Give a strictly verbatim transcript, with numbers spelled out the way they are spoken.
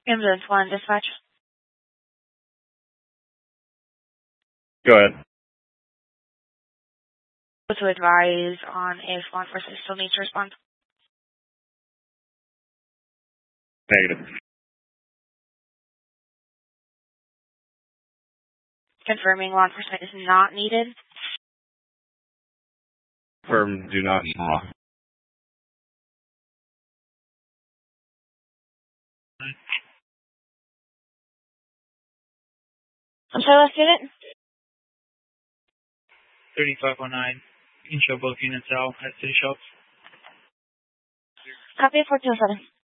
Ambulance one, dispatch. Go ahead. To advise on if law enforcement still needs to respond. Negative. Confirming law enforcement is not needed. Confirm, do not need law. I'm sorry, last unit? thirty-five oh nine. You can show both units out at City Shops. Copy four two seven.